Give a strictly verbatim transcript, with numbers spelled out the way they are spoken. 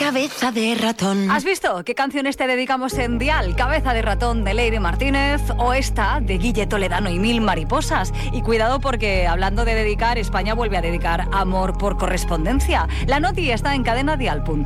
Cabeza de ratón. ¿Has visto qué canciones te dedicamos en Dial? Cabeza de ratón de Lady Martínez o esta de Guille Toledano y Mil mariposas. Y cuidado porque, hablando de dedicar, España vuelve a dedicar amor por correspondencia. La noti está en cadena dial punto es.